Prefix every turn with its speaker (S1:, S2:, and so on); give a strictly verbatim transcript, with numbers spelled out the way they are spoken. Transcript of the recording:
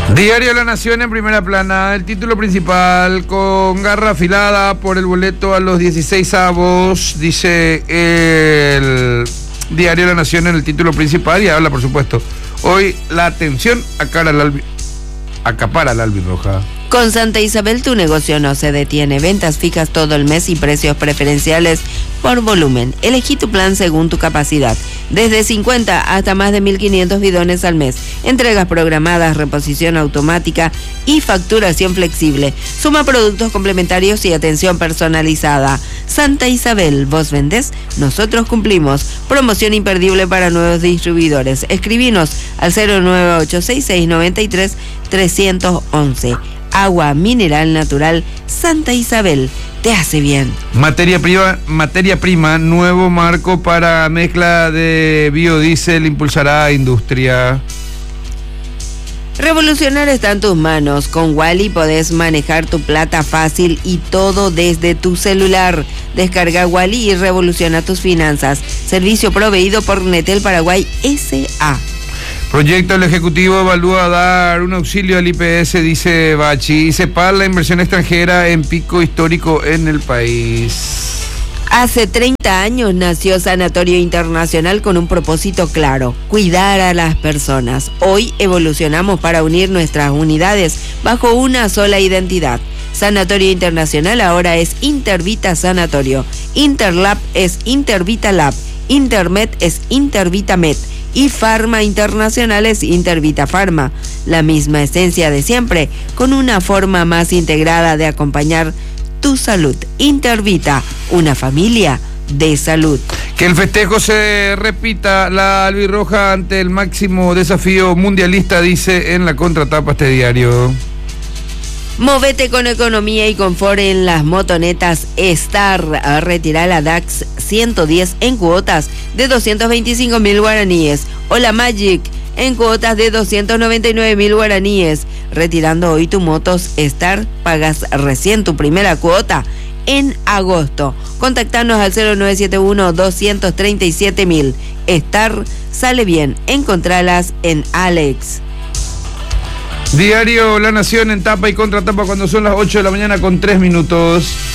S1: Diario La Nación en primera plana, el título principal, con garra afilada por el boleto a los dieciséis avos, dice el Diario La Nación en el título principal y habla, por supuesto, hoy la atención acapara al albi, acapara al albirroja.
S2: Con Santa Isabel tu negocio no se detiene, ventas fijas todo el mes y precios preferenciales por volumen. Elegí tu plan según tu capacidad, desde cincuenta hasta más de mil quinientos bidones al mes, entregas programadas, reposición automática y facturación flexible. Suma productos complementarios y atención personalizada. Santa Isabel, vos vendés, nosotros cumplimos. Promoción imperdible para nuevos distribuidores. Escribinos al cero nueve ocho seis seis nueve tres tres once. Agua mineral natural Santa Isabel, te hace bien.
S1: Materia prima, materia prima, nuevo marco para mezcla de biodiesel impulsará a industria.
S2: Revolucionar está en tus manos. Con Wally podés manejar tu plata fácil y todo desde tu celular. Descarga Wally y revoluciona tus finanzas. Servicio proveído por Netel Paraguay S A
S1: Proyecto del Ejecutivo evalúa dar un auxilio al I P S, dice Bachi. Y separa la inversión extranjera en pico histórico en el país.
S2: Hace treinta años nació Sanatorio Internacional con un propósito claro: cuidar a las personas. Hoy evolucionamos para unir nuestras unidades bajo una sola identidad. Sanatorio Internacional ahora es Intervita Sanatorio. Interlab es Intervita Lab. Intermed es Intervita Med. Y Farma Internacional es Intervita Farma. La misma esencia de siempre, con una forma más integrada de acompañar tu salud. Intervita, una familia de salud.
S1: Que el festejo se repita, la albirroja ante el máximo desafío mundialista, dice en la contratapa este diario.
S2: Movete con economía y confort en las motonetas Star. Retira la DAX ciento diez en cuotas de doscientos veinticinco mil guaraníes. O la Magic en cuotas de doscientos noventa y nueve mil guaraníes. Retirando hoy tu motos Star, pagas recién tu primera cuota en agosto. Contactanos al cero nueve siete uno dos tres siete mil. Star sale bien. Encontralas en Alex.
S1: Diario La Nación en tapa y contratapa cuando son las ocho de la mañana con tres minutos.